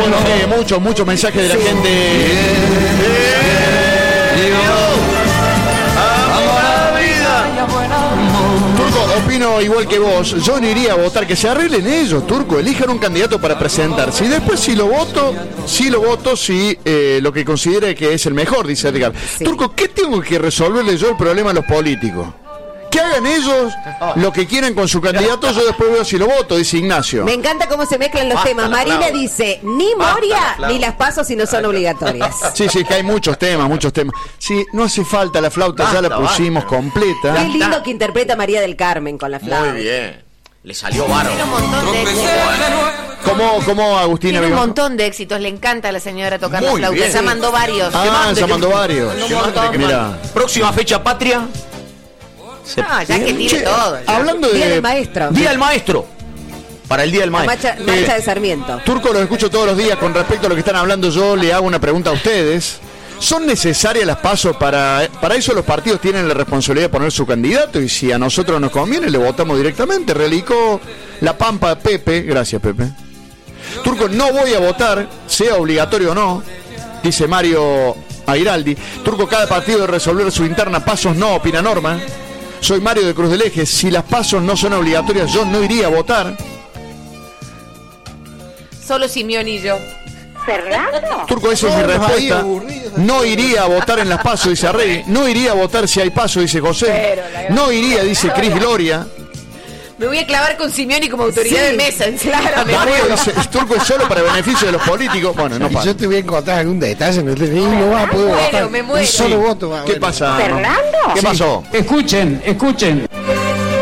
Muchos mensajes de la gente. Turco, opino igual que vos. Yo no iría a votar, que se arreglen ellos, Turco. Elijan un candidato para presentarse. Y después si lo voto, lo que considere que es el mejor, dice Edgar. Sí. Turco, ¿qué tengo que resolverle yo el problema a los políticos? Que hagan ellos lo que quieran con su candidato, yo después veo si lo voto, dice Ignacio. Me encanta cómo se mezclan los temas. Marina dice, ni Moria ni las pasos si no son obligatorias. Sí, que hay muchos temas. Sí, no hace falta la flauta, ya la pusimos completa. Qué lindo que interpreta María del Carmen con la flauta. Muy bien. Le salió bárbaro. Tiene un montón de éxitos. ¿Cómo Agustina? Tiene un montón de éxitos. Le encanta a la señora tocar la flauta. Bien. Ya mandó varios. Ya mandó varios. Mira. Próxima fecha patria. Ya que tire todo. Hablando Día del Maestro. Día del Maestro. Para el Día del Maestro. Marcha de Sarmiento. Turco, los escucho todos los días. Con respecto a lo que están hablando, yo le hago una pregunta a ustedes. ¿Son necesarias las pasos para eso? Los partidos tienen la responsabilidad de poner su candidato y si a nosotros nos conviene le votamos directamente. Relicó La Pampa Pepe. Gracias, Pepe. Turco, no voy a votar, sea obligatorio o no, dice Mario Airaldi. Turco, cada partido debe resolver su interna. Pasos no, opina Norma. Soy Mario de Cruz del Eje. Si las pasos no son obligatorias, yo no iría a votar. Solo Simeón y yo. ¿Fernando? Turco, esa es mi respuesta. No iría a votar en las pasos, dice Arregui. No iría a votar si hay pasos, dice José. No iría, dice Cris Gloria. Me voy a clavar con Simeoni como autoridad de mesa, claramente. Darío dice, Turco es solo para beneficio de los políticos. Bueno, no pasa. Yo te voy a encontrar algún detalle, no vas a poder votar. Me muero. Un solo voto va a ¿Qué pasa? ¿Fernando? ¿Qué pasó? Escuchen.